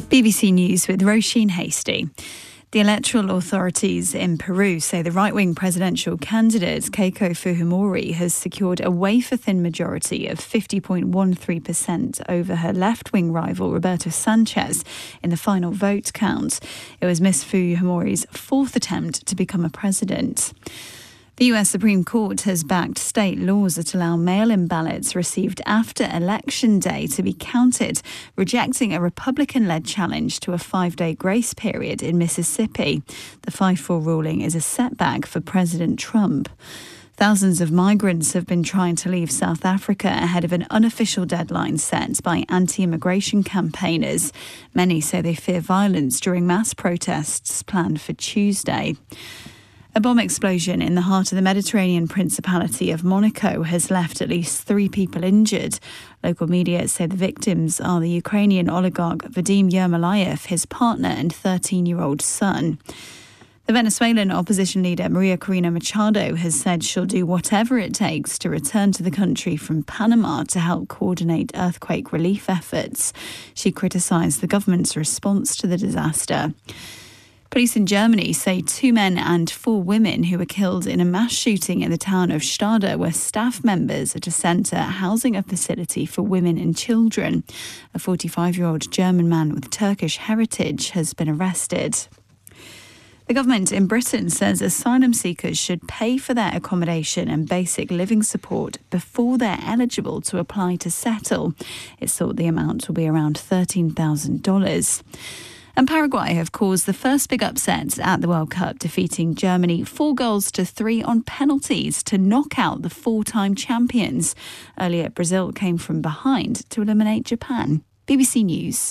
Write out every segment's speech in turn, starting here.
BBC News with Roisin Hasty. The electoral authorities in Peru say the right-wing presidential candidate Keiko Fujimori has secured a wafer-thin majority of 50.13% over her left-wing rival Roberto Sanchez in the final vote count. It was Ms Fujimori's fourth attempt to become a president. The US Supreme Court has backed state laws that allow mail-in ballots received after Election Day to be counted, rejecting a Republican-led challenge to a 5-day grace period in Mississippi. The 5-4 ruling is a setback for President Trump. Thousands of migrants have been trying to leave South Africa ahead of an unofficial deadline set by anti-immigration campaigners. Many say they fear violence during mass protests planned for Tuesday. A bomb explosion in the heart of the Mediterranean Principality of Monaco has left at least 3 people injured. Local media say the victims are the Ukrainian oligarch Vadim Yermolayev, his partner and 13-year-old son. The Venezuelan opposition leader Maria Corina Machado has said she'll do whatever it takes to return to the country from Panama to help coordinate earthquake relief efforts. She criticised the government's response to the disaster. Police in Germany say 2 men and 4 women who were killed in a mass shooting in the town of Stade were staff members at a centre housing a facility for women and children. A 45-year-old German man with Turkish heritage has been arrested. The government in Britain says asylum seekers should pay for their accommodation and basic living support before they're eligible to apply to settle. It's thought the amount will be around $13,000. And Paraguay have caused the first big upset at the World Cup, defeating Germany 4-3 on penalties to knock out the 4-time champions. Earlier, Brazil came from behind to eliminate Japan. BBC News.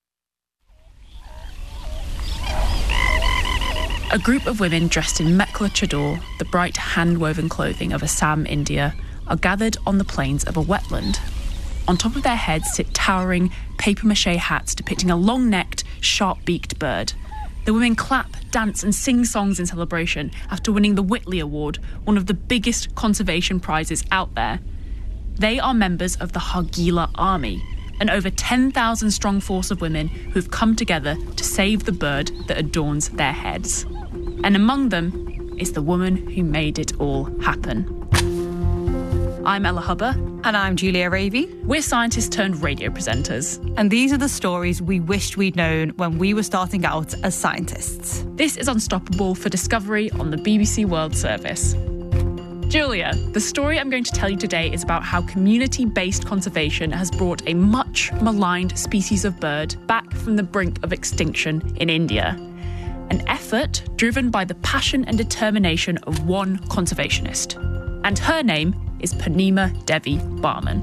A group of women dressed in mekla chador, the bright hand-woven clothing of Assam, India, are gathered on the plains of a wetland. On top of their heads sit towering papier-mâché hats depicting a long-necked, sharp-beaked bird. The women clap, dance and sing songs in celebration after winning the Whitley Award, one of the biggest conservation prizes out there. They are members of the Hargeela Army, an over 10,000-strong force of women who've come together to save the bird that adorns their heads. And among them is the woman who made it all happen. I'm Ella Hubber. And I'm Julia Ravey. We're scientists turned radio presenters. And these are the stories we wished we'd known when we were starting out as scientists. This is Unstoppable for Discovery on the BBC World Service. Julia, the story I'm going to tell you today is about how community-based conservation has brought a much maligned species of bird back from the brink of extinction in India. An effort driven by the passion and determination of one conservationist. And her name is Purnima Devi Barman.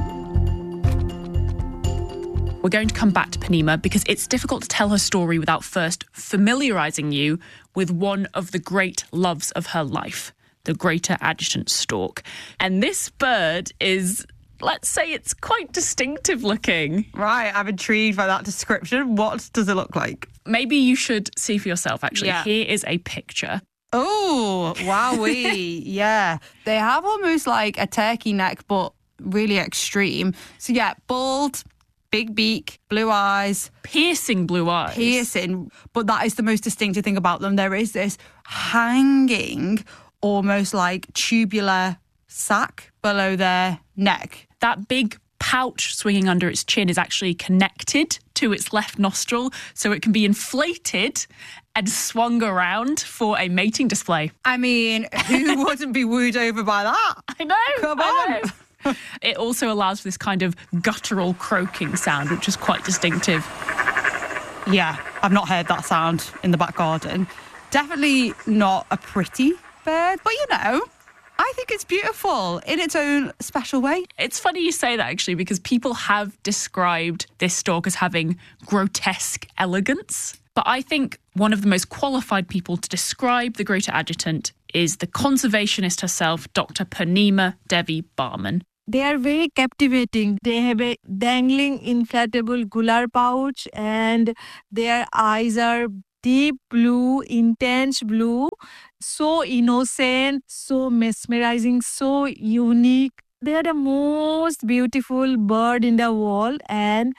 We're going to come back to Purnima because it's difficult to tell her story without first familiarising you with one of the great loves of her life, the greater adjutant stork. And this bird is, let's say, it's quite distinctive looking. Right, I'm intrigued by that description. What does it look like? Maybe you should see for yourself, actually. Yeah. Here is a picture. Oh, wowee. Yeah. They have almost like a turkey neck, but really extreme. So yeah, bald, big beak, blue eyes. Piercing blue eyes. Piercing. But that is the most distinctive thing about them. There is this hanging, almost like tubular sac below their neck. That big pouch swinging under its chin is actually connected to its left nostril, so it can be inflated and swung around for a mating display. I mean, who wouldn't be wooed over by that? I know. Come I on. know. It also allows for this kind of guttural croaking sound, which is quite distinctive. Yeah, I've not heard that sound in the back garden. Definitely not a pretty bird, but you know, I think it's beautiful in its own special way. It's funny you say that, actually, because people have described this stork as having grotesque elegance. But I think one of the most qualified people to describe the greater adjutant is the conservationist herself, Dr. Purnima Devi Barman. They are very captivating. They have a dangling inflatable gular pouch and their eyes are deep blue, intense blue, so innocent, so mesmerizing, so unique. They are the most beautiful bird in the world, and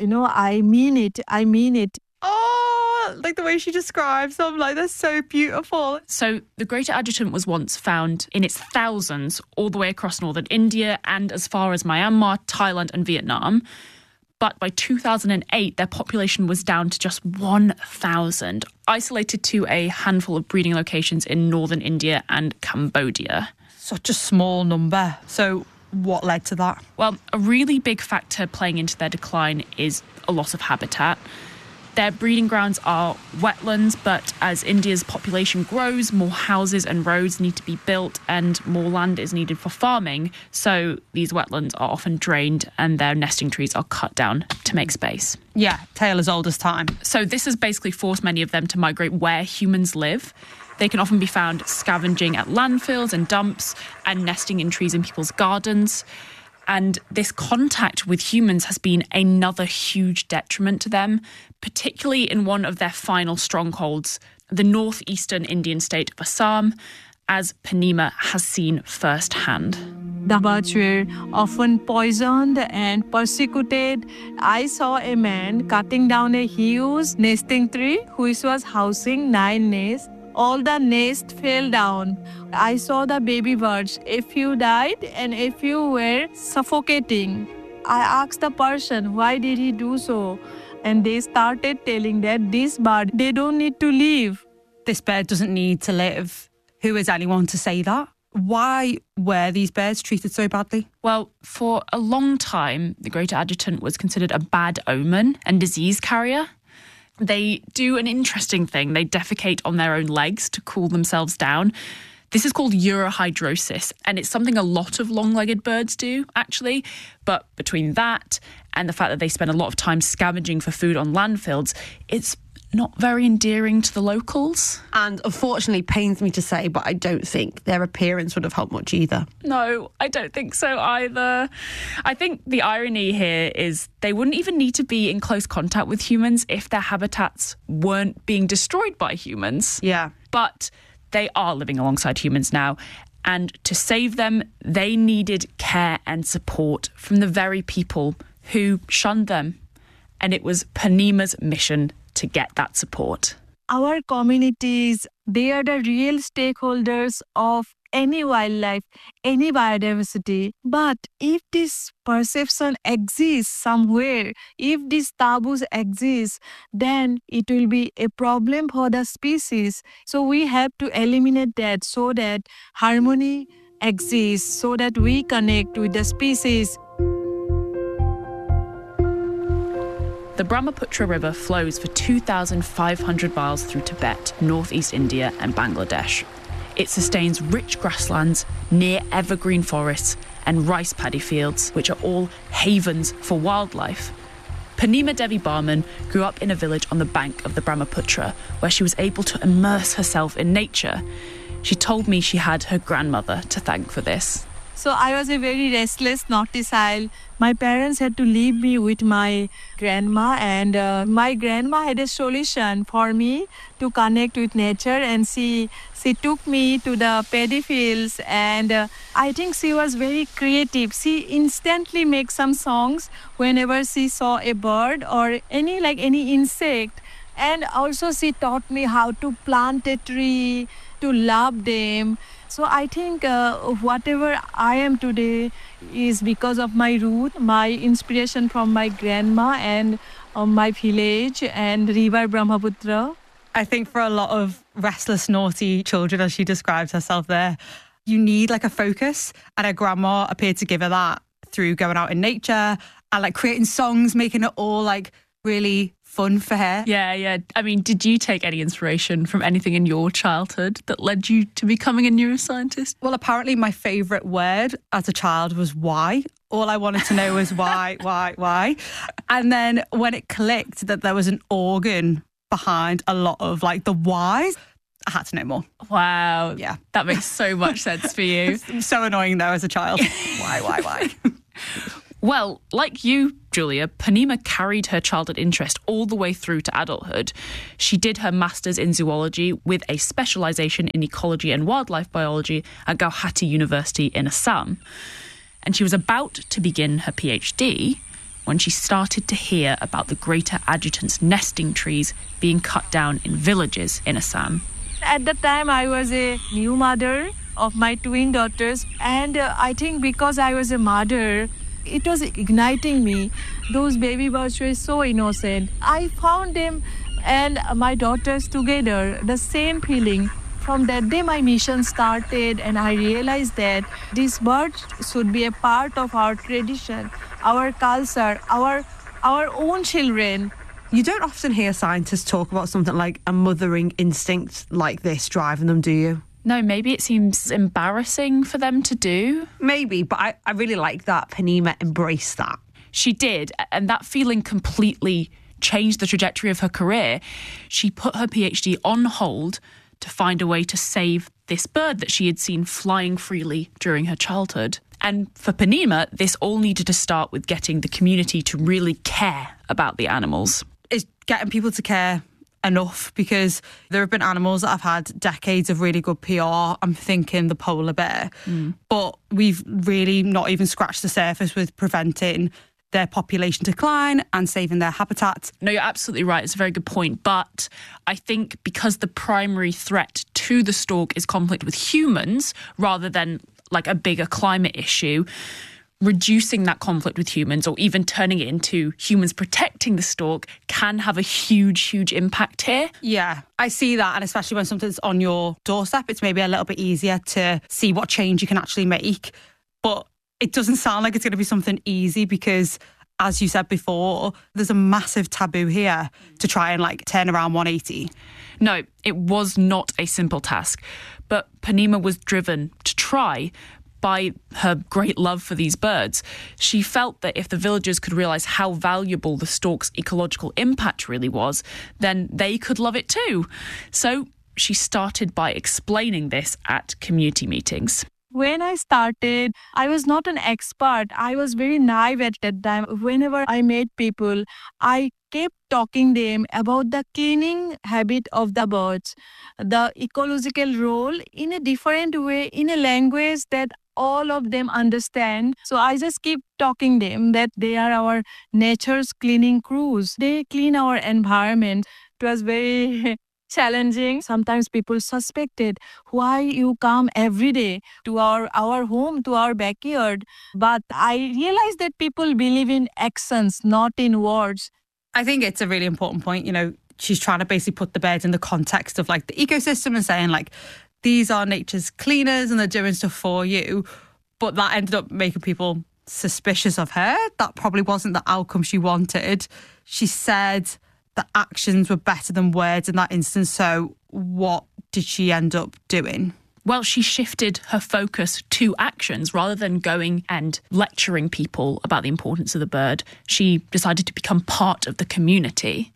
I mean it. I mean it. Oh, like the way she describes them, like they're so beautiful. So the greater adjutant was once found in its thousands all the way across northern India and as far as Myanmar, Thailand and Vietnam. But by 2008, their population was down to just 1,000, isolated to a handful of breeding locations in northern India and Cambodia. Such a small number. So what led to that? Well, a really big factor playing into their decline is a loss of habitat. Their breeding grounds are wetlands, but as India's population grows, more houses and roads need to be built and more land is needed for farming. So these wetlands are often drained and their nesting trees are cut down to make space. Yeah, tale as old as time. So this has basically forced many of them to migrate where humans live. They can often be found scavenging at landfills and dumps and nesting in trees in people's gardens. And this contact with humans has been another huge detriment to them, particularly in one of their final strongholds, the northeastern Indian state of Assam, as Panima has seen firsthand. The birds were often poisoned and persecuted. I saw a man cutting down a huge nesting tree which was housing 9 nests. All the nests fell down. I saw the baby birds. A few died and a few were suffocating. I asked the person, why did he do so? And they started telling that this bird, they don't need to live. This bird doesn't need to live. Who is anyone to say that? Why were these birds treated so badly? Well, for a long time, the greater adjutant was considered a bad omen and disease carrier. They do an interesting thing. They defecate on their own legs to cool themselves down. This is called urohydrosis, and it's something a lot of long-legged birds do, actually. But between that and the fact that they spend a lot of time scavenging for food on landfills, it's not very endearing to the locals. And unfortunately, pains me to say, but I don't think their appearance would have helped much either. No, I don't think so either. I think the irony here is they wouldn't even need to be in close contact with humans if their habitats weren't being destroyed by humans. Yeah. But they are living alongside humans now. And to save them, they needed care and support from the very people who shunned them. And it was Panima's mission to get that support. Our communities, they are the real stakeholders of any wildlife, any biodiversity. But if this perception exists somewhere, if these taboos exist, then it will be a problem for the species. So we have to eliminate that so that harmony exists, so that we connect with the species. The Brahmaputra River flows for 2,500 miles through Tibet, northeast India and Bangladesh. It sustains rich grasslands, near evergreen forests and rice paddy fields, which are all havens for wildlife. Panima Devi Barman grew up in a village on the bank of the Brahmaputra, where she was able to immerse herself in nature. She told me she had her grandmother to thank for this. So I was a very restless, naughty child. My parents had to leave me with my grandma, and my grandma had a solution for me to connect with nature, and she took me to the paddy fields, and I think she was very creative. She instantly made some songs whenever she saw a bird or any insect, and also she taught me how to plant a tree, to love them. So I think whatever I am today is because of my root, my inspiration from my grandma and my village and river Brahmaputra. I think for a lot of restless, naughty children, as she describes herself there, you need like a focus, and her grandma appeared to give her that through going out in nature and like creating songs, making it all like really fun for her. Yeah. I mean, did you take any inspiration from anything in your childhood that led you to becoming a neuroscientist? Well, apparently my favourite word as a child was why. All I wanted to know was why. And then when it clicked that there was an organ behind a lot of like the whys, I had to know more. Wow. Yeah. That makes so much sense for you. So annoying though as a child. Why? Well, like you, Julia, Panima carried her childhood interest all the way through to adulthood. She did her master's in zoology with a specialisation in ecology and wildlife biology at Gauhati University in Assam. And she was about to begin her PhD when she started to hear about the greater adjutant's nesting trees being cut down in villages in Assam. At the time, I was a new mother of my twin daughters, and I think because I was a mother, it was igniting me. Those baby birds were so innocent. I found them and my daughters together, the same feeling. From that day, my mission started, and I realized that these birds should be a part of our tradition, our culture, our own children. You don't often hear scientists talk about something like a mothering instinct like this driving them, do you? No, maybe it seems embarrassing for them to do. Maybe, but I really like that Poneema embraced that. She did, and that feeling completely changed the trajectory of her career. She put her PhD on hold to find a way to save this bird that she had seen flying freely during her childhood. And for Poneema, this all needed to start with getting the community to really care about the animals. It's getting people to care enough, because there have been animals that have had decades of really good PR. I'm thinking the polar bear. But we've really not even scratched the surface with preventing their population decline and saving their habitat. No, you're absolutely right. It's a very good point. But I think because the primary threat to the stork is conflict with humans rather than like a bigger climate issue, reducing that conflict with humans or even turning it into humans protecting the stork can have a huge, huge impact here. Yeah, I see that. And especially when something's on your doorstep, it's maybe a little bit easier to see what change you can actually make. But it doesn't sound like it's going to be something easy because, as you said before, there's a massive taboo here to try and like turn around 180. No, it was not a simple task. But Poneema was driven to try by her great love for these birds. She felt that if the villagers could realise how valuable the stork's ecological impact really was, then they could love it too. So she started by explaining this at community meetings. When I started, I was not an expert. I was very naive at that time. Whenever I met people, I kept talking them about the cleaning habit of the birds, the ecological role in a different way, in a language that all of them understand. So I just keep talking them that they are our nature's cleaning crews. They clean our environment. It was very challenging. Sometimes people suspected why you come every day to our home, to our backyard. But I realized that people believe in actions, not in words. I think it's a really important point. You know, she's trying to basically put the birds in the context of like the ecosystem and saying like, these are nature's cleaners and they're doing stuff for you. But that ended up making people suspicious of her. That probably wasn't the outcome she wanted. She said the actions were better than words in that instance. So what did she end up doing? Well, she shifted her focus to actions rather than going and lecturing people about the importance of the bird. She decided to become part of the community.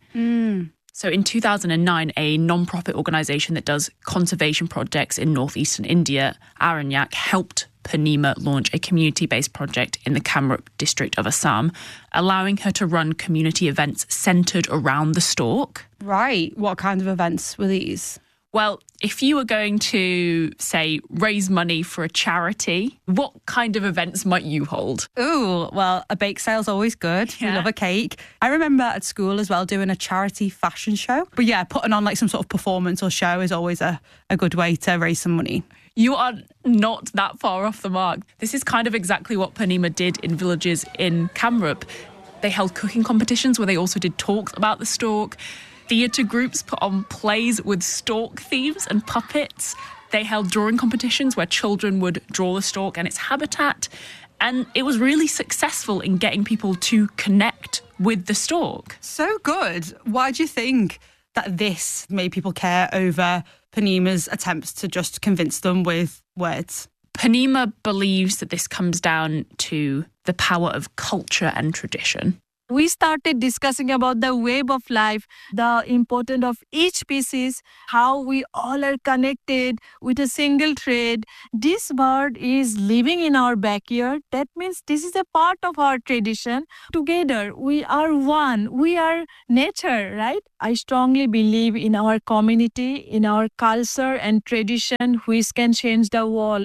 So in 2009, a non-profit organisation that does conservation projects in northeastern India, Aranyak, helped Poneema launch a community-based project in the Kamrup district of Assam, allowing her to run community events centred around the stork. Right. What kind of events were these? Well, if you were going to, say, raise money for a charity, what kind of events might you hold? Ooh, well, a bake sale's always good. Yeah. We love a cake. I remember at school as well doing a charity fashion show. But yeah, putting on like some sort of performance or show is always a good way to raise some money. You are not that far off the mark. This is kind of exactly what Poneema did in villages in Kamrup. They held cooking competitions where they also did talks about the stork. Theatre groups put on plays with stork themes and puppets. They held drawing competitions where children would draw the stork and its habitat. And it was really successful in getting people to connect with the stork. So good. Why do you think that this made people care over Poneema's attempts to just convince them with words? Poneema believes that this comes down to the power of culture and tradition. We started discussing about the web of life, the importance of each species, how we all are connected with a single thread. This bird is living in our backyard. That means this is a part of our tradition. Together, we are one. We are nature, right? I strongly believe in our community, in our culture and tradition, which can change the world.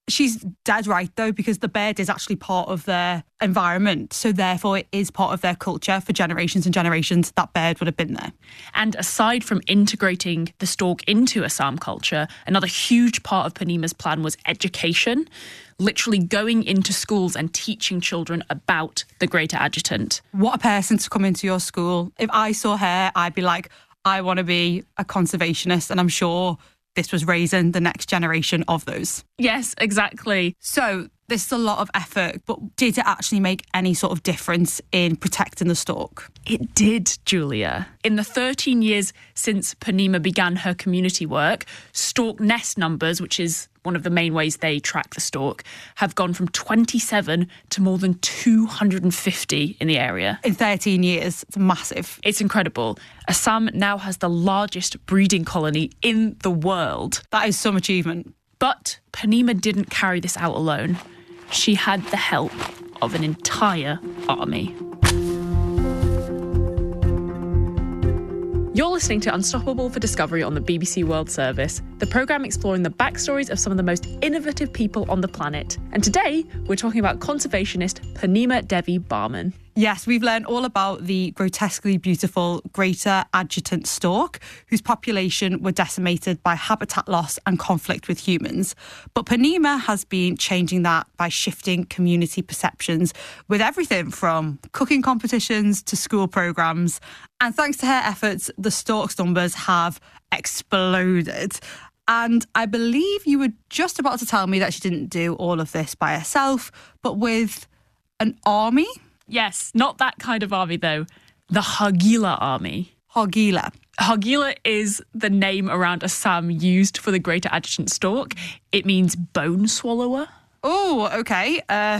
She's dead right, though, because the bird is actually part of their environment. So therefore, it is part of their culture for generations and generations. That bird would have been there. And aside from integrating the stork into Assam culture, another huge part of Purnima's plan was education, literally going into schools and teaching children about the Greater Adjutant. What a person to come into your school. If I saw her, I'd be like, I want to be a conservationist, and I'm sure this was raising the next generation of those. Yes, exactly. So this is a lot of effort, but did it actually make any sort of difference in protecting the stork? It did, Julia. In the 13 years since Purnima began her community work, stork nest numbers, which is one of the main ways they track the stork, have gone from 27 to more than 250 in the area. In 13 years, it's massive. It's incredible. Assam now has the largest breeding colony in the world. That is some achievement. But Purnima didn't carry this out alone. She had the help of an entire army. You're listening to Unstoppable for Discovery on the BBC World Service, the programme exploring the backstories of some of the most innovative people on the planet. And today, we're talking about conservationist Purnima Devi Barman. Yes, we've learned all about the grotesquely beautiful Greater Adjutant stork, whose population were decimated by habitat loss and conflict with humans. But Purnima has been changing that by shifting community perceptions with everything from cooking competitions to school programmes. And thanks to her efforts, the stork's numbers have exploded. And I believe you were just about to tell me that she didn't do all of this by herself, but with an army? Yes, not that kind of army, though. The Hargila army. Hargila. Hargila is the name around Assam used for the Greater Adjutant stork. It means bone swallower. Oh, okay.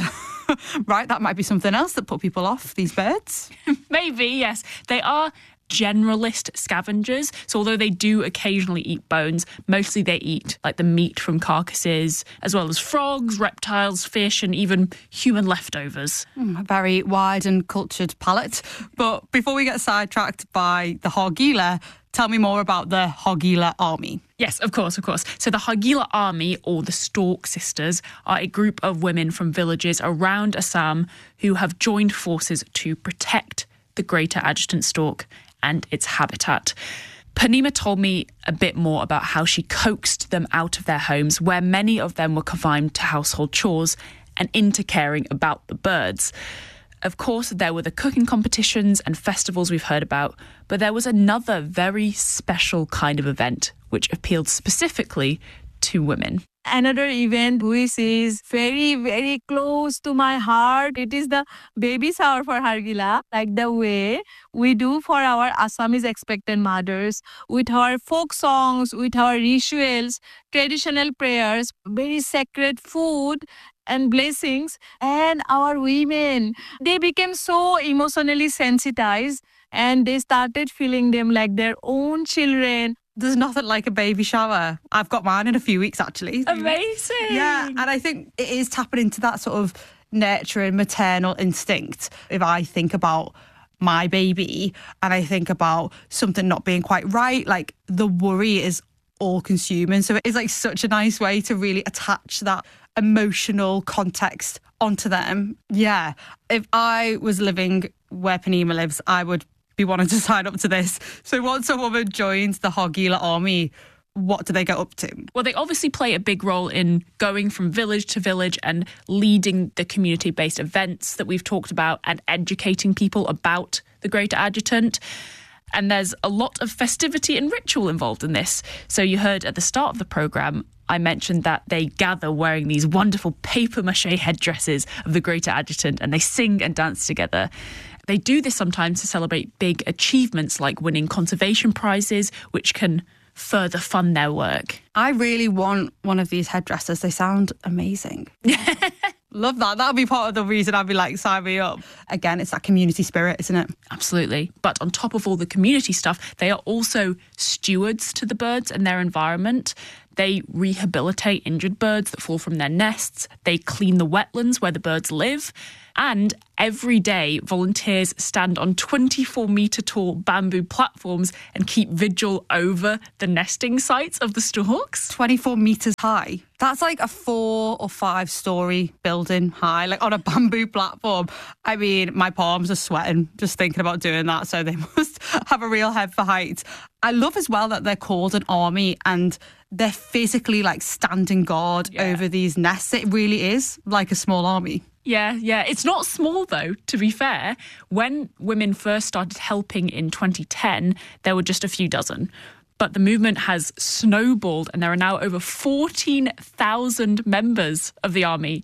Right, that might be something else that put people off, these birds. Maybe, yes. They are generalist scavengers. So although they do occasionally eat bones, mostly they eat like the meat from carcasses, as well as frogs, reptiles, fish, and even human leftovers. A very wide and cultured palate. But before we get sidetracked by the Hargila, tell me more about the Hargila army. Yes, of course. So the Hargila army, or the Stork Sisters, are a group of women from villages around Assam who have joined forces to protect the Greater Adjutant stork and its habitat. Purnima told me a bit more about how she coaxed them out of their homes, where many of them were confined to household chores, and into caring about the birds. Of course, there were the cooking competitions and festivals we've heard about, but there was another very special kind of event which appealed specifically to women. Another event which is very, very close to my heart. It is the baby shower for Hargila, like the way we do for our Assamese expectant mothers, with our folk songs, with our rituals, traditional prayers, very sacred food and blessings. And our women, they became so emotionally sensitized and they started feeling them like their own children. There's nothing like a baby shower. I've got mine in a few weeks, actually. Amazing. Yeah, and I think it is tapping into that sort of nurturing maternal instinct. If I think about my baby and I think about something not being quite right, like the worry is all consuming. So it's like such a nice way to really attach that emotional context onto them. Yeah, if I was living where Purnima lives, I would be wanting to sign up to this. So once a woman joins the Hargila army, what do they get up to? Well, they obviously play a big role in going from village to village and leading the community-based events that we've talked about and educating people about the Greater Adjutant. And there's a lot of festivity and ritual involved in this. So you heard at the start of the programme, I mentioned that they gather wearing these wonderful papier-mâché headdresses of the Greater Adjutant and they sing and dance together. They do this sometimes to celebrate big achievements like winning conservation prizes, which can further fund their work. I really want one of these headdresses. They sound amazing. Love that. That'll be part of the reason I'd be like, sign me up. Again, it's that community spirit, isn't it? Absolutely. But on top of all the community stuff, they are also stewards to the birds and their environment. They rehabilitate injured birds that fall from their nests. They clean the wetlands where the birds live. And every day, volunteers stand on 24-metre tall bamboo platforms and keep vigil over the nesting sites of the storks. 24 metres high. That's like a 4 or 5 story building high, like on a bamboo platform. I mean, my palms are sweating just thinking about doing that, so they must have a real head for height. I love as well that they're called an army and they're physically like standing guard over these nests. It really is like a small army. Yeah. It's not small, though, to be fair. When women first started helping in 2010, there were just a few dozen. But the movement has snowballed and there are now over 14,000 members of the army.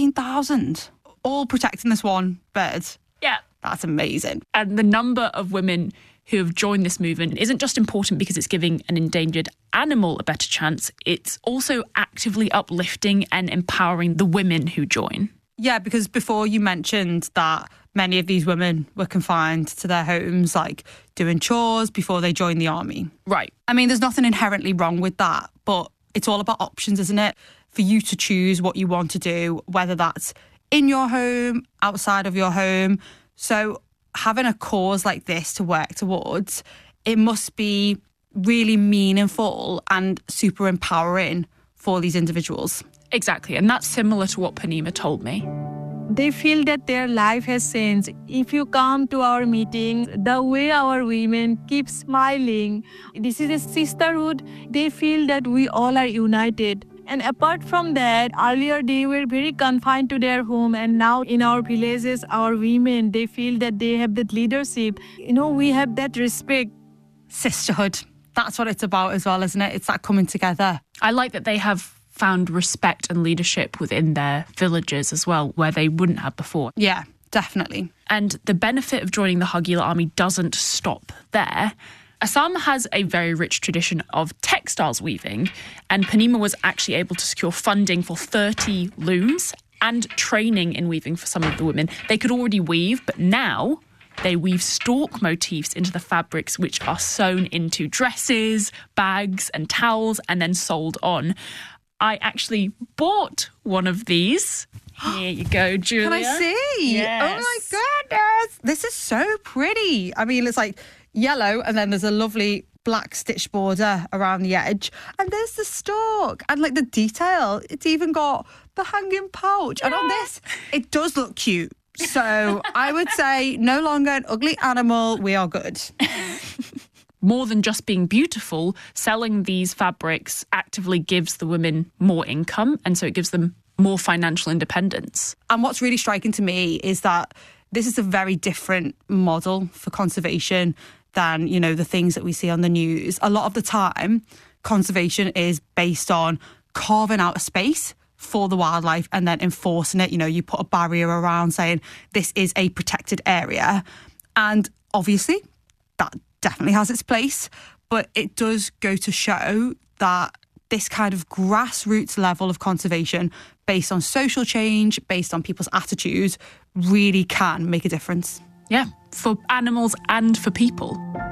14,000? All protecting this one bird? Yeah. That's amazing. And the number of women who have joined this movement isn't just important because it's giving an endangered animal a better chance, it's also actively uplifting and empowering the women who join. Yeah, because before you mentioned that many of these women were confined to their homes, like doing chores before they joined the army. Right. I mean, there's nothing inherently wrong with that, but it's all about options, isn't it? For you to choose what you want to do, whether that's in your home, outside of your home. So having a cause like this to work towards, it must be really meaningful and super empowering for these individuals. Exactly. And that's similar to what Poonima told me. They feel that their life has changed. If you come to our meetings, the way our women keep smiling, this is a sisterhood. They feel that we all are united. And apart from that, earlier they were very confined to their home, and now in our villages, our women, they feel that they have that leadership. We have that respect. Sisterhood. That's what it's about as well, isn't it? It's that coming together. I like that they have found respect and leadership within their villages as well, where they wouldn't have before. Yeah, definitely. And the benefit of joining the Hargeela army doesn't stop there. Assam has a very rich tradition of textiles weaving, and Poonima was actually able to secure funding for 30 looms and training in weaving for some of the women. They could already weave, but now they weave stork motifs into the fabrics, which are sewn into dresses, bags and towels and then sold on. I actually bought one of these. Here you go, Julia. Can I see? Yes. Oh my goodness. This is so pretty. I mean, it's like yellow and then there's a lovely black stitch border around the edge. And there's the stork and like the detail. It's even got the hanging pouch. Yeah. And on this, it does look cute. So I would say no longer an ugly animal. We are good. More than just being beautiful, selling these fabrics actively gives the women more income, and so it gives them more financial independence. And what's really striking to me is that this is a very different model for conservation than, the things that we see on the news. A lot of the time, conservation is based on carving out a space for the wildlife and then enforcing it. You put a barrier around saying this is a protected area. And obviously, that definitely has its place, but it does go to show that this kind of grassroots level of conservation based on social change, based on people's attitudes, really can make a difference. Yeah, for animals and for people.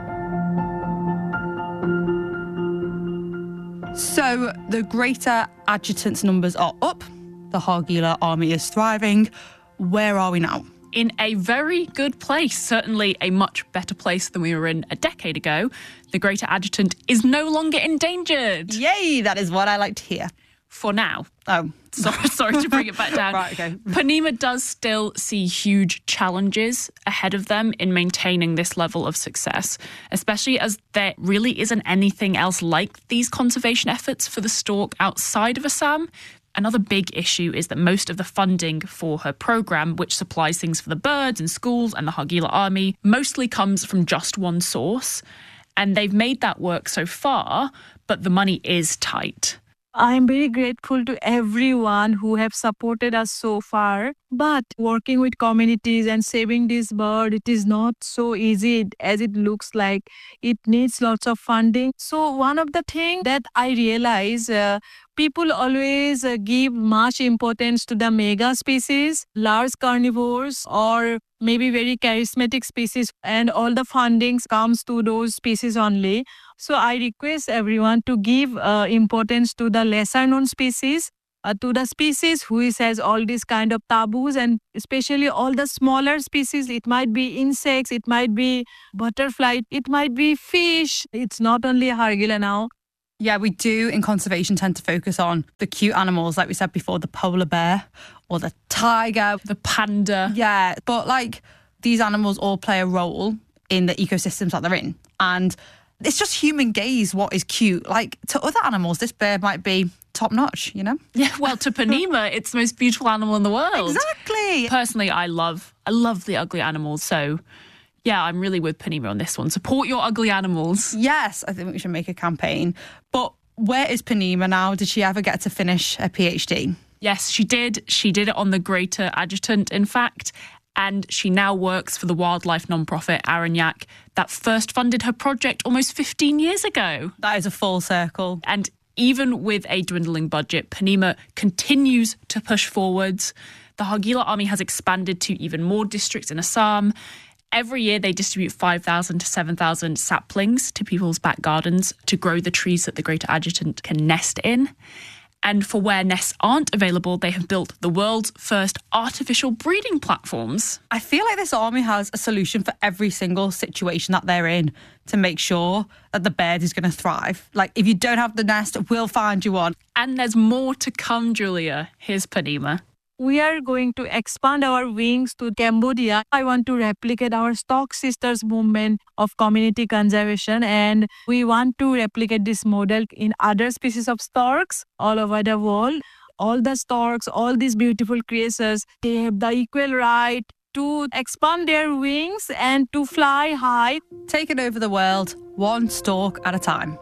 So the Greater Adjutant's numbers are up. The Hargeela army is thriving. Where are we now? In a very good place, certainly a much better place than we were in a decade ago. The Greater Adjutant is no longer endangered. Yay, that is what I like to hear. For now. Oh. Sorry to bring it back down. Right, okay. Poonima does still see huge challenges ahead of them in maintaining this level of success, especially as there really isn't anything else like these conservation efforts for the stork outside of Assam. Another big issue is that most of the funding for her programme, which supplies things for the birds and schools and the Hargeela army, mostly comes from just one source. And they've made that work so far, but the money is tight. I'm very grateful to everyone who have supported us so far. But working with communities and saving this bird, it is not so easy as it looks like. It needs lots of funding. So one of the things that I realize, people always give much importance to the mega species, large carnivores, or maybe very charismatic species, and all the fundings comes to those species only. So I request everyone to give importance to the lesser known species. to the species which has all these kind of taboos, and especially all the smaller species. It might be insects, it might be butterfly, it might be fish. It's not only Hargila now. Yeah, we do in conservation tend to focus on the cute animals, like we said before, the polar bear or the tiger, the panda. Yeah, but like these animals all play a role in the ecosystems that they're in. And it's just human gaze what is cute. Like to other animals, this bird might be top notch, you know? Yeah, well, to Ponemah, it's the most beautiful animal in the world. Exactly. Personally, I love the ugly animals. So yeah, I'm really with Ponemah on this one. Support your ugly animals. Yes, I think we should make a campaign. But where is Ponemah now? Did she ever get to finish a PhD? Yes, she did. She did it on the Greater Adjutant, in fact. And she now works for the wildlife nonprofit Aranyak that first funded her project almost 15 years ago. That is a full circle. And even with a dwindling budget, Ponemah continues to push forwards. The Hargila Army has expanded to even more districts in Assam. Every year they distribute 5,000 to 7,000 saplings to people's back gardens to grow the trees that the Greater Adjutant can nest in. And for where nests aren't available, they have built the world's first artificial breeding platforms. I feel like this army has a solution for every single situation that they're in to make sure that the bird is going to thrive. Like, if you don't have the nest, we'll find you one. And there's more to come, Julia. Here's Ponemah. We are going to expand our wings to Cambodia. I want to replicate our Stork Sisters movement of community conservation, and we want to replicate this model in other species of storks all over the world. All the storks, all these beautiful creatures, they have the equal right to expand their wings and to fly high. Taking over the world, one stork at a time.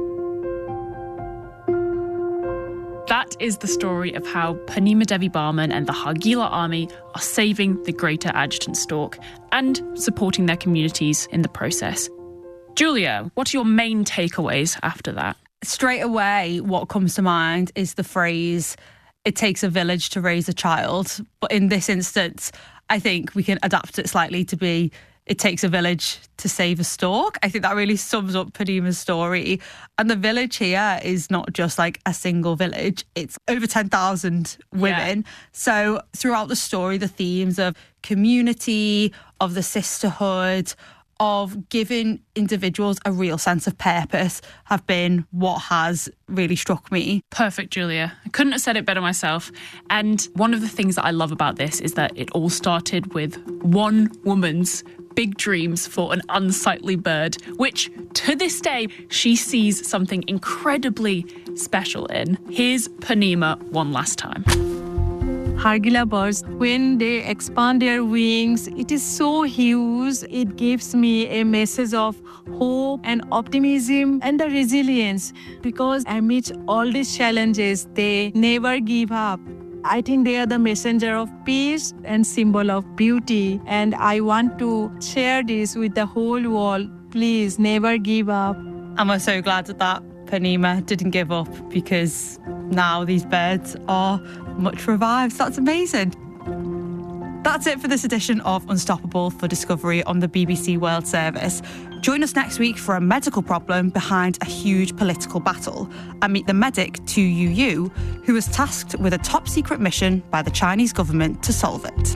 That is the story of how Ponemah Devi Barman and the Hargila Army are saving the Greater Adjutant stork and supporting their communities in the process. Julia, what are your main takeaways after that? Straight away, what comes to mind is the phrase, it takes a village to raise a child. But in this instance, I think we can adapt it slightly to be, it takes a village to save a stork. I think that really sums up Ponemah's story. And the village here is not just like a single village. It's over 10,000 women. Yeah. So throughout the story, the themes of community, of the sisterhood, of giving individuals a real sense of purpose have been what has really struck me. Perfect, Julia. I couldn't have said it better myself. And one of the things that I love about this is that it all started with one woman's big dreams for an unsightly bird, which to this day she sees something incredibly special in. Here's Ponemah one last time. Hargila birds, when they expand their wings, it is so huge. It gives me a message of hope and optimism and the resilience, because amidst all these challenges, they never give up. I think they are the messenger of peace and symbol of beauty. And I want to share this with the whole world. Please never give up. And we're so glad that Ponemah didn't give up, because now these birds are much revived. That's amazing. That's it for this edition of Unstoppable for Discovery on the BBC World Service. Join us next week for a medical problem behind a huge political battle and meet the medic Tu Youyou, who was tasked with a top-secret mission by the Chinese government to solve it.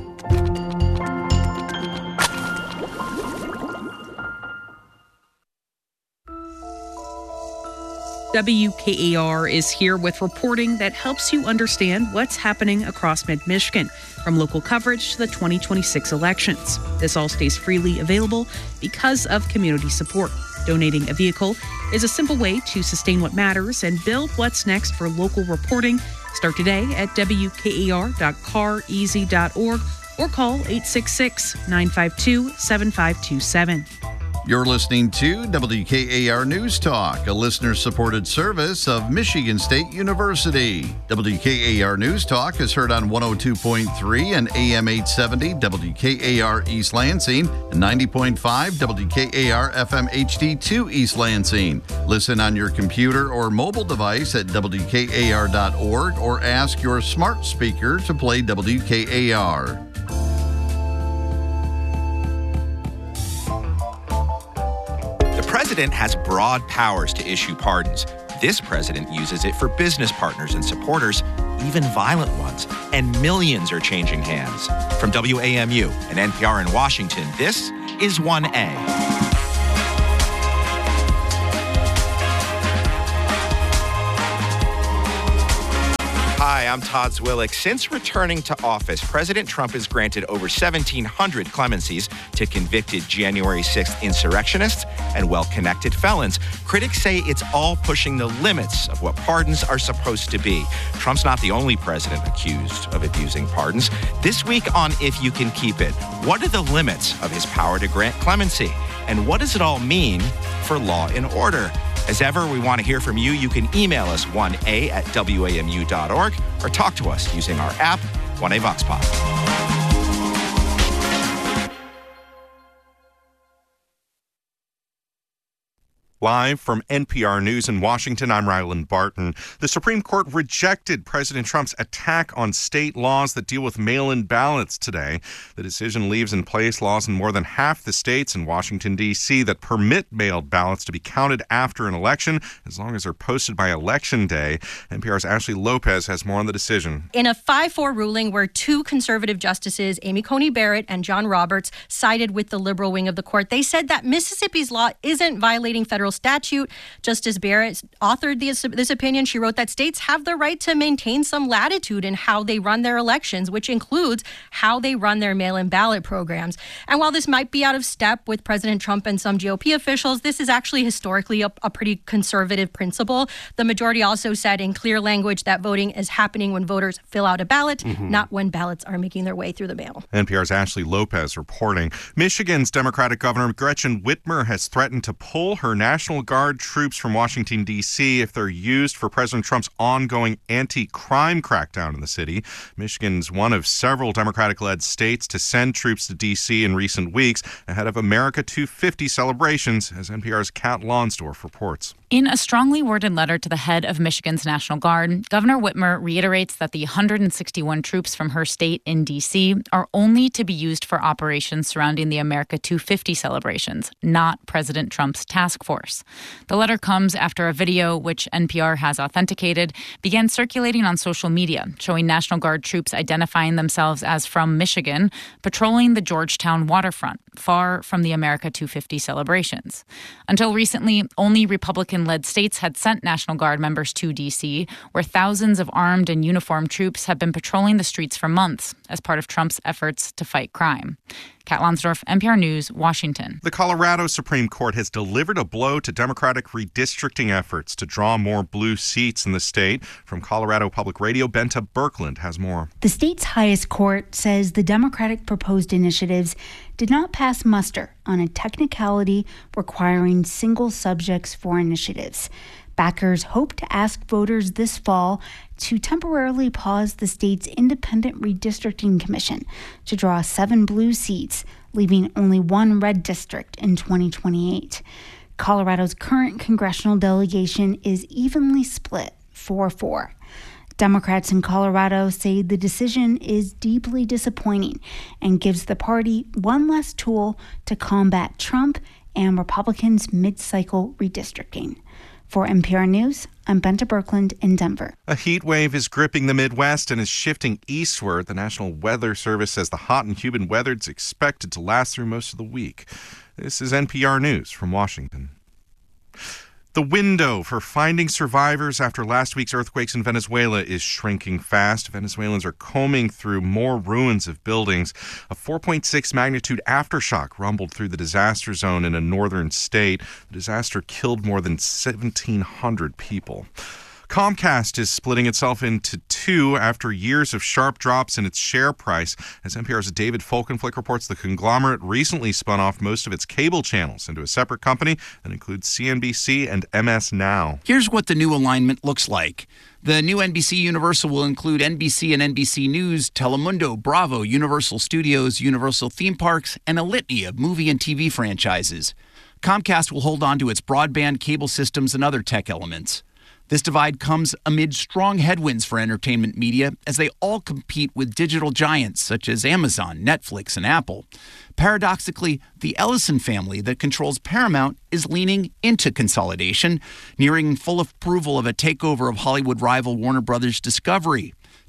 WKAR is here with reporting that helps you understand what's happening across mid-Michigan, from local coverage to the 2026 elections. This all stays freely available because of community support. Donating a vehicle is a simple way to sustain what matters and build what's next for local reporting. Start today at wkar.careasy.org or call 866-952-7527. You're listening to WKAR News Talk, a listener-supported service of Michigan State University. WKAR News Talk is heard on 102.3 and AM 870 WKAR East Lansing and 90.5 WKAR FM HD2 East Lansing. Listen on your computer or mobile device at WKAR.org or ask your smart speaker to play WKAR. The president has broad powers to issue pardons. This president uses it for business partners and supporters, even violent ones, and millions are changing hands. From WAMU and NPR in Washington, this is 1A. Hi, I'm Todd Zwillich. Since returning to office, President Trump has granted over 1,700 clemencies to convicted January 6th insurrectionists and well-connected felons. Critics say it's all pushing the limits of what pardons are supposed to be. Trump's not the only president accused of abusing pardons. This week on If You Can Keep It, what are the limits of his power to grant clemency? And what does it all mean for law and order? As ever, we want to hear from you. You can email us 1a@wamu.org or talk to us using our app, 1A Vox Pop. Live from NPR News in Washington, I'm Ryland Barton. The Supreme Court rejected President Trump's attack on state laws that deal with mail-in ballots today. The decision leaves in place laws in more than half the states in Washington, D.C. that permit mailed ballots to be counted after an election, as long as they're posted by Election Day. NPR's Ashley Lopez has more on the decision. In a 5-4 ruling where two conservative justices, Amy Coney Barrett and John Roberts, sided with the liberal wing of the court, they said that Mississippi's law isn't violating federal statute. Justice Barrett authored this opinion. She wrote that states have the right to maintain some latitude in how they run their elections, which includes how they run their mail-in ballot programs. And while this might be out of step with President Trump and some GOP officials, this is actually historically a pretty conservative principle. The majority also said in clear language that voting is happening when voters fill out a ballot, not when ballots are making their way through the mail. NPR's Ashley Lopez reporting. Michigan's Democratic Governor Gretchen Whitmer has threatened to pull her National Guard troops from Washington, D.C. if they're used for President Trump's ongoing anti-crime crackdown in the city. Michigan's one of several Democratic-led states to send troops to D.C. in recent weeks ahead of America 250 celebrations, as NPR's Kat Lonsdorf reports. In a strongly worded letter to the head of Michigan's National Guard, Governor Whitmer reiterates that the 161 troops from her state in D.C. are only to be used for operations surrounding the America 250 celebrations, not President Trump's task force. The letter comes after a video, which NPR has authenticated, began circulating on social media, showing National Guard troops identifying themselves as from Michigan, patrolling the Georgetown waterfront, far from the America 250 celebrations. Until recently, only Republican-led states had sent National Guard members to D.C., where thousands of armed and uniformed troops have been patrolling the streets for months as part of Trump's efforts to fight crime. Kat Lonsdorf, NPR News, Washington. The Colorado Supreme Court has delivered a blow to Democratic redistricting efforts to draw more blue seats in the state. From Colorado Public Radio, Benta Birkeland has more. The state's highest court says the Democratic proposed initiatives did not pass muster on a technicality requiring single subjects for initiatives. Backers hope to ask voters this fall to temporarily pause the state's independent redistricting commission to draw 7 blue seats, leaving only 1 red district in 2028. Colorado's current congressional delegation is evenly split 4-4. Democrats in Colorado say the decision is deeply disappointing and gives the party one less tool to combat Trump and Republicans' mid-cycle redistricting. For NPR News, I'm Benta Birkeland in Denver. A heat wave is gripping the Midwest and is shifting eastward. The National Weather Service says the hot and humid weather is expected to last through most of the week. This is NPR News from Washington. The window for finding survivors after last week's earthquakes in Venezuela is shrinking fast. Venezuelans are combing through more ruins of buildings. A 4.6 magnitude aftershock rumbled through the disaster zone in a northern state. The disaster killed more than 1,700 people. Comcast is splitting itself into two after years of sharp drops in its share price. As NPR's David Folkenflik reports, the conglomerate recently spun off most of its cable channels into a separate company that includes CNBC and MS Now. Here's what the new alignment looks like. The new NBC Universal will include NBC and NBC News, Telemundo, Bravo, Universal Studios, Universal Theme Parks, and a litany of movie and TV franchises. Comcast will hold on to its broadband, cable systems, and other tech elements. This divide comes amid strong headwinds for entertainment media as they all compete with digital giants such as Amazon, Netflix, and Apple. Paradoxically, the Ellison family that controls Paramount is leaning into consolidation, nearing full approval of a takeover of Hollywood rival Warner Brothers Discovery.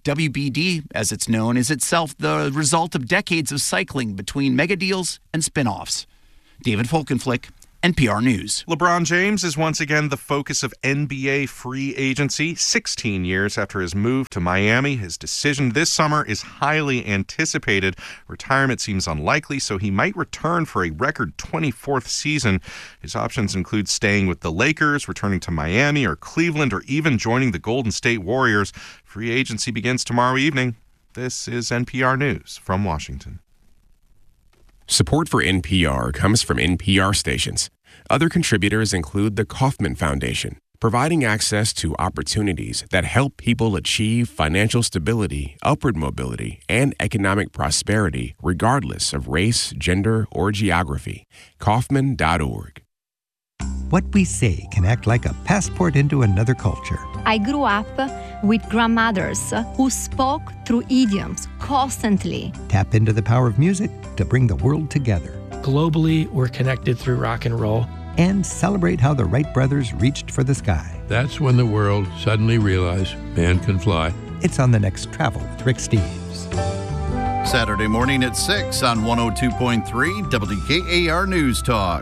WBD, as it's known, is itself the result of decades of cycling between mega deals and spin-offs. David Folkenflik, NPR News. LeBron James is once again the focus of NBA free agency. 16 years after his move to Miami, his decision this summer is highly anticipated. Retirement seems unlikely, so he might return for a record 24th season. His options include staying with the Lakers, returning to Miami or Cleveland, or even joining the Golden State Warriors. Free agency begins tomorrow evening. This is NPR News from Washington. Support for NPR comes from NPR stations. Other contributors include the Kauffman Foundation, providing access to opportunities that help people achieve financial stability, upward mobility, and economic prosperity regardless of race, gender, or geography. Kauffman.org. What we say can act like a passport into another culture. I grew up with grandmothers who spoke through idioms constantly. Tap into the power of music to bring the world together. Globally, we're connected through rock and roll. And celebrate how the Wright brothers reached for the sky. That's when the world suddenly realized man can fly. It's on the next Travel with Rick Steves. Saturday morning at 6 on 102.3 WKAR News Talk.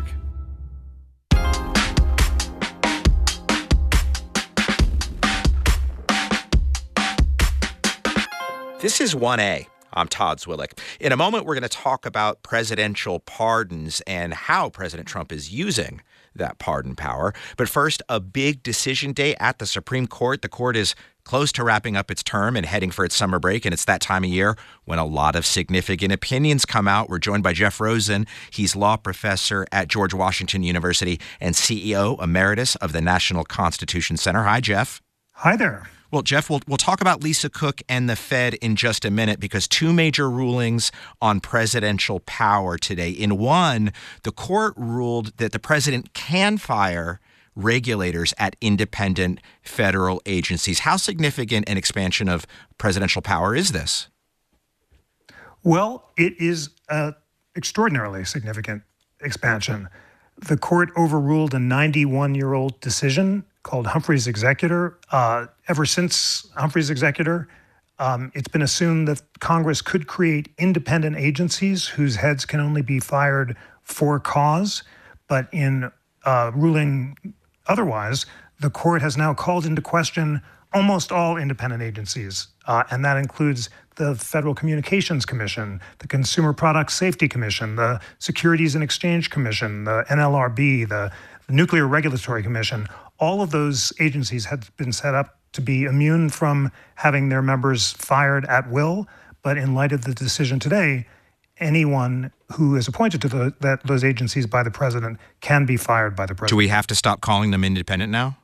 This is 1A. I'm Todd Zwillich. In a moment, we're going to talk about presidential pardons and how President Trump is using that pardon power. But first, a big decision day at the Supreme Court. The court is close to wrapping up its term and heading for its summer break, and it's that time of year when a lot of significant opinions come out. We're joined by Jeff Rosen. He's law professor at George Washington University and CEO emeritus of the National Constitution Center. Hi, Jeff. Hi there. Well, Jeff, we'll talk about Lisa Cook and the Fed in just a minute because two major rulings on presidential power today. In one, the court ruled that the president can fire regulators at independent federal agencies. How significant an expansion of presidential power is this? Well, it is an extraordinarily significant expansion. The court overruled a 91-year-old decision called Humphrey's Executor. Ever since Humphrey's Executor, it's been assumed that Congress could create independent agencies whose heads can only be fired for cause. But in ruling otherwise, the court has now called into question almost all independent agencies, and that includes the Federal Communications Commission, the Consumer Product Safety Commission, the Securities and Exchange Commission, the NLRB, the Nuclear Regulatory Commission. All of those agencies had been set up to be immune from having their members fired at will. But in light of the decision today, anyone who is appointed to those agencies by the president can be fired by the president. Do we have to stop calling them independent now?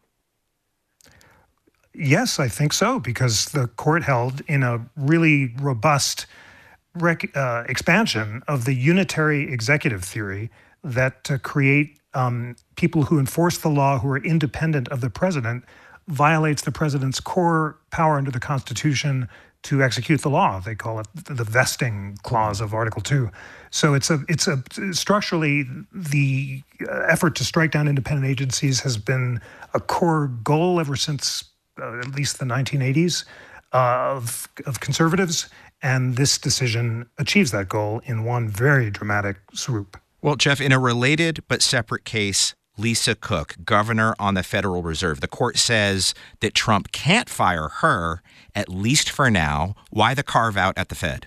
Yes, I think so, because the court held in a really robust expansion of the unitary executive theory that to create people who enforce the law who are independent of the president violates the president's core power under the Constitution to execute the law. They call it the vesting clause of Article 2. So it's structurally the effort to strike down independent agencies has been a core goal ever since at least the 1980s of conservatives, and this decision achieves that goal in one very dramatic swoop. Well, Jeff, in a related but separate case, Lisa Cook, governor on the Federal Reserve, the court says that Trump can't fire her, at least for now. Why the carve-out at the Fed?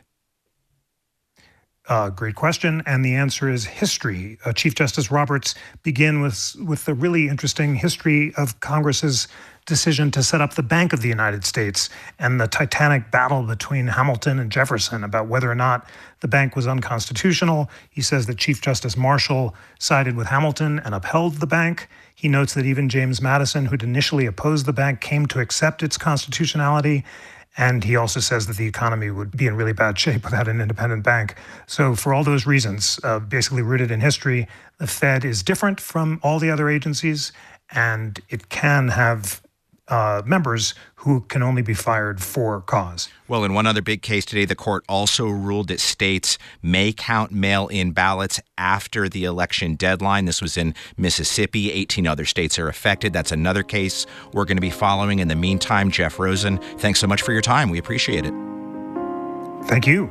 Great question, and the answer is history. Chief Justice Roberts began with the really interesting history of Congress's decision to set up the Bank of the United States and the titanic battle between Hamilton and Jefferson about whether or not the bank was unconstitutional. He says that Chief Justice Marshall sided with Hamilton and upheld the bank. He notes that even James Madison, who'd initially opposed the bank, came to accept its constitutionality. And he also says that the economy would be in really bad shape without an independent bank. So for all those reasons, basically rooted in history, the Fed is different from all the other agencies, and it can have members who can only be fired for cause. Well, in one other big case today, the court also ruled that states may count mail-in ballots after the election deadline. This was in Mississippi. 18 other states are affected. That's another case we're going to be following. In the meantime, Jeff Rosen, thanks so much for your time. We appreciate it. Thank you.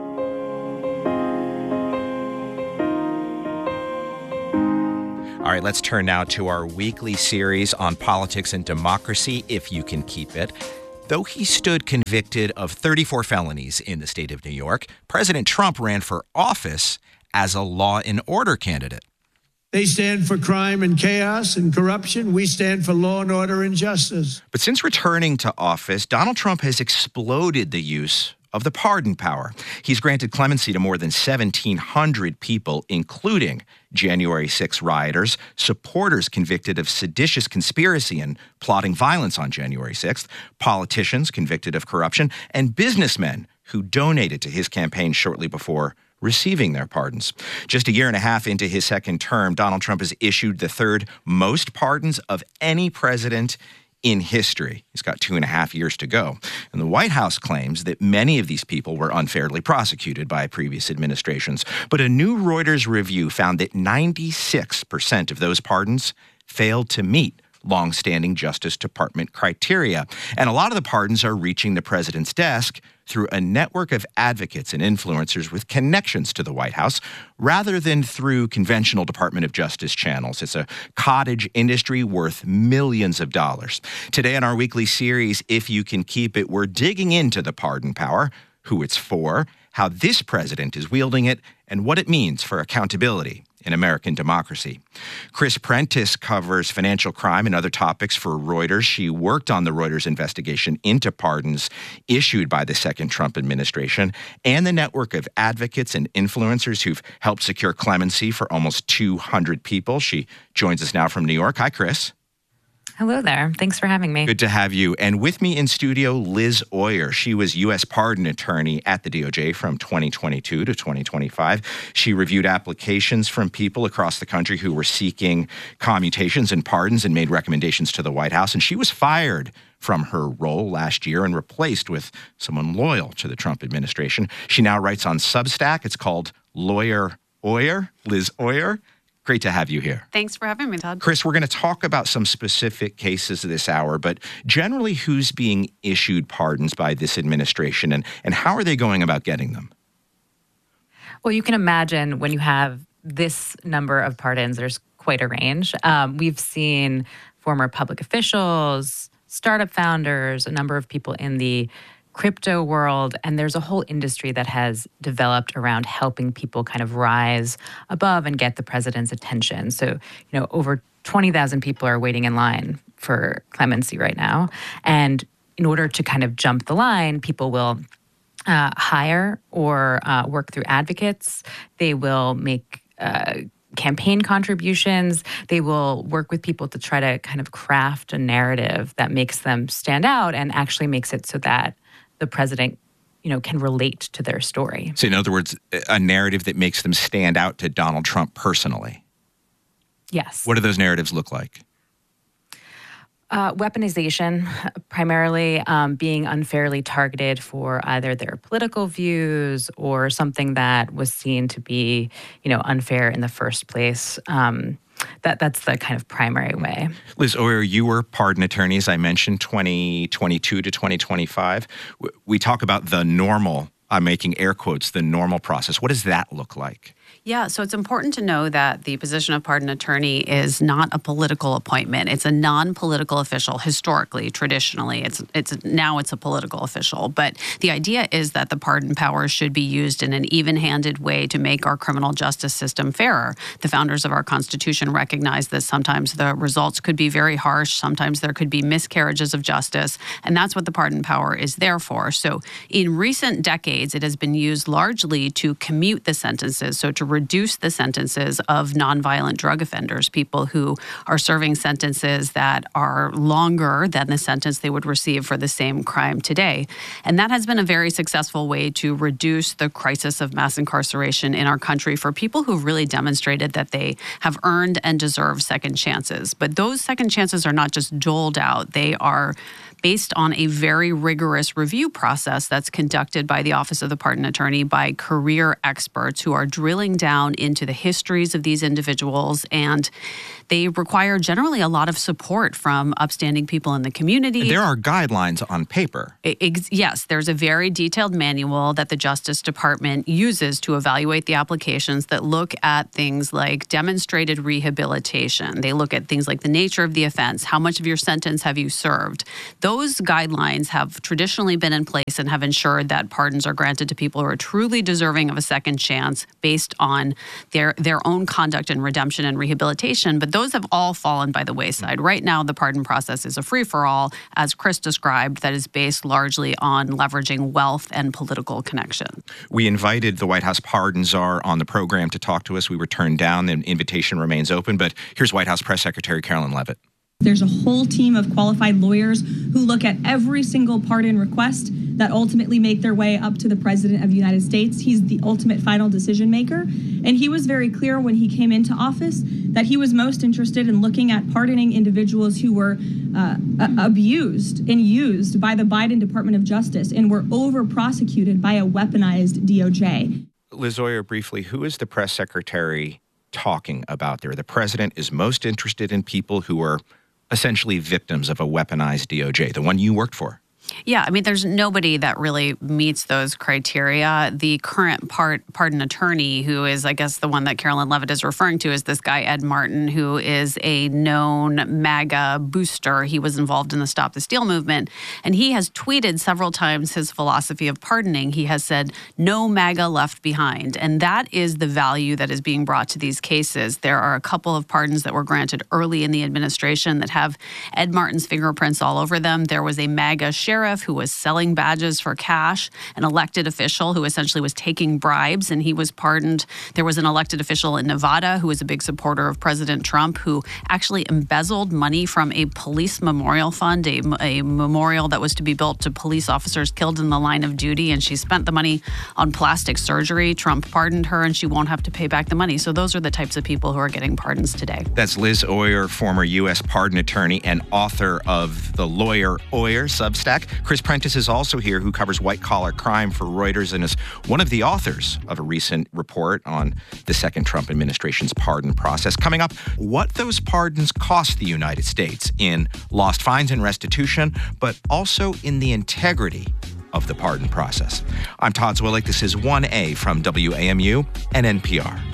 All right, let's turn now to our weekly series on politics and democracy, if you can keep it. Though he stood convicted of 34 felonies in the state of New York, President Trump ran for office as a law and order candidate. They stand for crime and chaos and corruption. We stand for law and order and justice. But since returning to office, Donald Trump has exploded the use of the pardon power. He's granted clemency to more than 1,700 people, including January 6 rioters, supporters convicted of seditious conspiracy and plotting violence on January 6th, politicians convicted of corruption, and businessmen who donated to his campaign shortly before receiving their pardons. Just a year and a half into his second term, Donald Trump has issued the third most pardons of any president in history. He's got 2.5 years to go. And the White House claims that many of these people were unfairly prosecuted by previous administrations. But a new Reuters review found that 96% of those pardons failed to meet longstanding Justice Department criteria. And a lot of the pardons are reaching the president's desk through a network of advocates and influencers with connections to the White House, rather than through conventional Department of Justice channels. It's a cottage industry worth millions of dollars. Today on our weekly series, If You Can Keep It, we're digging into the pardon power, who it's for, how this president is wielding it, and what it means for accountability in American democracy. Chris Prentice covers financial crime and other topics for Reuters. She worked on the Reuters investigation into pardons issued by the second Trump administration and the network of advocates and influencers who've helped secure clemency for almost 200 people. She joins us now from New York. Hi, Chris. Hello there. Thanks for having me. Good to have you. And with me in studio, Liz Oyer. She was U.S. pardon attorney at the DOJ from 2022 to 2025. She reviewed applications from people across the country who were seeking commutations and pardons and made recommendations to the White House. And she was fired from her role last year and replaced with someone loyal to the Trump administration. She now writes on Substack. It's called Lawyer Oyer. Liz Oyer. Great to have you here. Thanks for having me, Todd. Chris, we're going to talk about some specific cases this hour, but generally who's being issued pardons by this administration and how are they going about getting them? Well, you can imagine when you have this number of pardons, there's quite a range. We've seen former public officials, startup founders, a number of people in the crypto world, and there's a whole industry that has developed around helping people kind of rise above and get the president's attention. So, over 20,000 people are waiting in line for clemency right now. And in order to kind of jump the line, people will hire or work through advocates. They will make campaign contributions. They will work with people to try to kind of craft a narrative that makes them stand out and actually makes it so that the president, can relate to their story. So in other words, a narrative that makes them stand out to Donald Trump personally. Yes. What do those narratives look like? Weaponization, primarily being unfairly targeted for either their political views or something that was seen to be, unfair in the first place. That's the kind of primary way. Liz Oyer, you were pardon attorney, as I mentioned, 2022 to 2025. We talk about the normal, I'm making air quotes, the normal process. What does that look like? Yeah, so it's important to know that the position of pardon attorney is not a political appointment. It's a non-political official historically, traditionally. It's a political official. But the idea is that the pardon power should be used in an even-handed way to make our criminal justice system fairer. The founders of our Constitution recognize that sometimes the results could be very harsh, sometimes there could be miscarriages of justice, and that's what the pardon power is there for. So in recent decades, it has been used largely to commute the sentences, so to reduce the sentences of nonviolent drug offenders, people who are serving sentences that are longer than the sentence they would receive for the same crime today. And that has been a very successful way to reduce the crisis of mass incarceration in our country for people who've really demonstrated that they have earned and deserve second chances. But those second chances are not just doled out. They are based on a very rigorous review process that's conducted by the Office of the Pardon Attorney by career experts who are drilling down into the histories of these individuals, and they require generally a lot of support from upstanding people in the community. And there are guidelines on paper. Yes, there's a very detailed manual that the Justice Department uses to evaluate the applications that look at things like demonstrated rehabilitation. They look at things like the nature of the offense, how much of your sentence have you served. Those guidelines have traditionally been in place and have ensured that pardons are granted to people who are truly deserving of a second chance based on their own conduct and redemption and rehabilitation. But those have all fallen by the wayside. Right now, the pardon process is a free-for-all, as Chris described, that is based largely on leveraging wealth and political connection. We invited the White House pardon czar on the program to talk to us. We were turned down. The invitation remains open. But here's White House Press Secretary Carolyn Leavitt. There's a whole team of qualified lawyers who look at every single pardon request that ultimately make their way up to the President of the United States. He's the ultimate final decision maker. And he was very clear when he came into office that he was most interested in looking at pardoning individuals who were abused and used by the Biden Department of Justice and were over-prosecuted by a weaponized DOJ. Liz Oyer, briefly, who is the press secretary talking about there? The president is most interested in people who are essentially victims of a weaponized DOJ, the one you worked for. Yeah, I mean, there's nobody that really meets those criteria. The current pardon attorney, who is, I guess, the one that Carolyn Leavitt is referring to, is this guy, Ed Martin, who is a known MAGA booster. He was involved in the Stop the Steal movement, and he has tweeted several times his philosophy of pardoning. He has said, no MAGA left behind, and that is the value that is being brought to these cases. There are a couple of pardons that were granted early in the administration that have Ed Martin's fingerprints all over them. There was a MAGA sheriff who was selling badges for cash, an elected official who essentially was taking bribes, and he was pardoned. There was an elected official in Nevada who was a big supporter of President Trump who actually embezzled money from a police memorial fund, a memorial that was to be built to police officers killed in the line of duty, and she spent the money on plastic surgery. Trump pardoned her, and she won't have to pay back the money. So those are the types of people who are getting pardons today. That's Liz Oyer, former U.S. pardon attorney and author of the Lawyer Oyer Substack. Chris Prentice is also here, who covers white-collar crime for Reuters and is one of the authors of a recent report on the second Trump administration's pardon process. Coming up, what those pardons cost the United States in lost fines and restitution, but also in the integrity of the pardon process. I'm Todd Zwillich. This is 1A from WAMU and NPR.